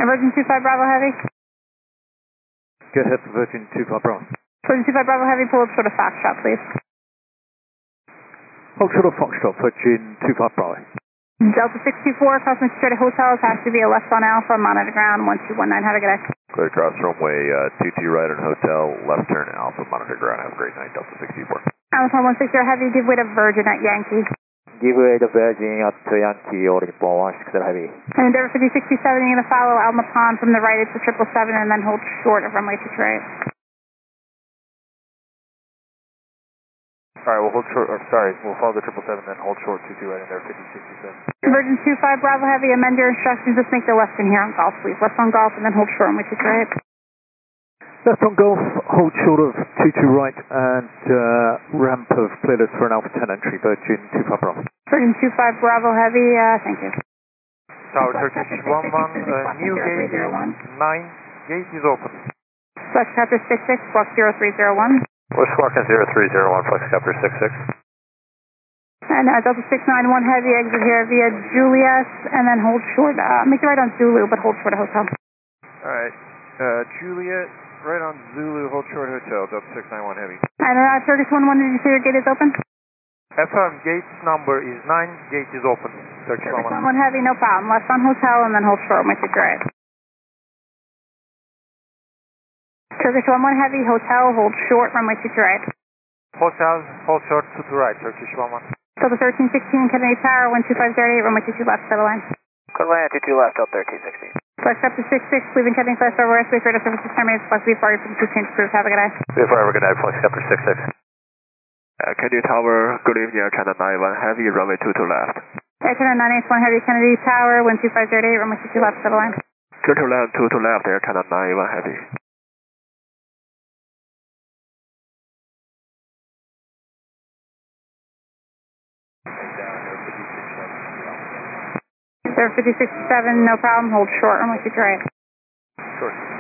Virgin 25 Bravo Heavy. Go ahead for Virgin 25 Bravo. Virgin 25 Bravo Heavy, pull up short of Foxtrot, please. Hold short of Foxtrot, Virgin 25 Bravo. Delta 64, crossing straight to hotels, has to be a left on Alpha, monitor ground, 1219, have a good day. Clear across runway 22 right on hotel, left turn Alpha, monitor ground, have a great night, Delta 64. Alpha 160 Heavy, give way to Virgin at Yankee. Give way to Virgin at Yankee, or 160 Heavy. And Endeavor 5067, you're going to follow Alma Pond from the right, it's a 777, and then hold short of runway 23 right. Alright, we'll follow the 777, then hold short 22 right in there, 5067. Virgin 25 Bravo Heavy, amend your instructions, just make the left in here on Golf, please. Left on Golf, and then hold short runway 23 right. Left on Golf, hold short of 22 right, and ramp of clearance for an Alpha 10 entry, Virgin 25 Bravo. Virgin 25 Bravo Heavy, thank you. Tower Turkish 11, new gate is 9, gate is open. Flexcopter 66, block 0301. We're squawking 0301, Flexcopter 66. And Delta 691 Heavy, exit here via Juliet, and then hold short, make the right on Zulu, but hold short of hotel. Alright, Juliet, right on Zulu, hold short hotel, Delta 691 Heavy. And Turkish 11, did you say your gate is open? FM, gate number is 9, gate is open. Turkish 11. 11 Heavy, no problem. Left on hotel, and then hold short, my right. Turkish 11 Heavy, hotel, hold short, runway 22 right. Hotel, hold short to right, Turkish 11. Delta 1316, Kennedy Tower, 12508, runway 22 left, settle line. Good land, 22 left, Delta 1316. Flex up to 66, leaving Kennedy Flash over airspace, radar services terminated, Flex V4, for the 2 change approved, have a good day. Before I good night, Flexcopter 66. Kennedy Tower, good evening, Air China 91 Heavy, runway 22 left. Air China 981 Heavy, Kennedy Tower, 12508, runway 22 left, settle line. Clear to land, 22 left, Air China 91 Heavy. Sir, 56-7, no problem, hold short, runway 22 right. Short.